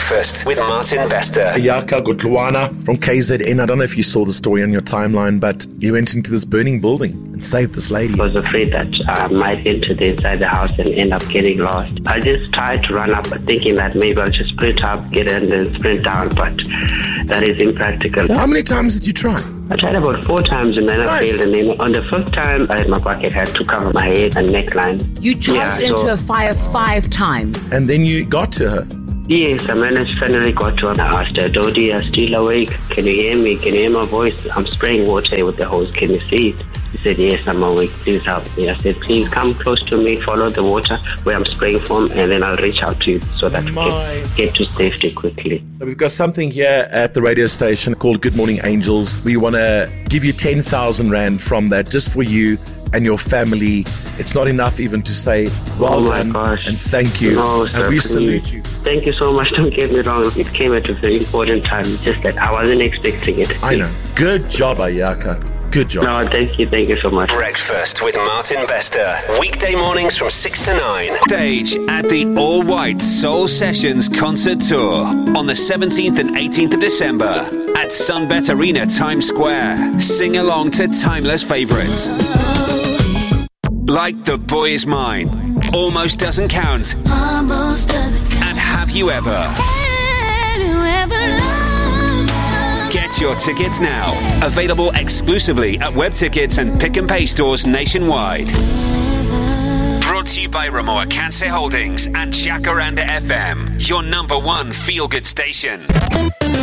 Breakfast with Martin Bester. Yaka Gotluana from KZN. I don't know if you saw the story on your timeline, but you went into this burning building and saved this lady. I was afraid that I might enter inside the house and end up getting lost. I just tried to run up thinking that maybe I'll just sprint up, get in and sprint down, but that is impractical. How many times did you try? I tried about 4 times and then I failed. And then on the 1st time, I had my bucket hat to cover my head and neckline. You jumped into a fire 5 times. And then you got to her. Yes, I managed finally got to her. I asked her, Dodi, I'm still awake. Can you hear me? Can you hear my voice? I'm spraying water with the hose. Can you see it? She said, yes, I'm awake. Please help me. I said, please come close to me, follow the water where I'm spraying from, and then I'll reach out to you so that we can get to safety quickly. We've got something here at the radio station called Good Morning Angels. We want to give you 10,000 Rand from that just for you and your family. It's not enough even to say well done and thank you. No, sir, and we please. salute you. Thank you so much. Don't get me wrong. It came at a very important time. It's just that I wasn't expecting it. I know. Good job, Ayaka. Good job. No, thank you so much. Breakfast with Martin Bester. Weekday mornings from 6 to 9. Stage at the All White Soul Sessions concert tour on the 17th and 18th of December at Sunbet Arena, Times Square. Sing along to timeless favourites like The Boy Is Mine, Almost Doesn't Count, and Have You Ever. Get your tickets now. Available exclusively at Web Tickets and Pick and Pay stores nationwide. Brought to you by Ramoa Cancer Holdings and Jacaranda FM, your number 1 feel-good station.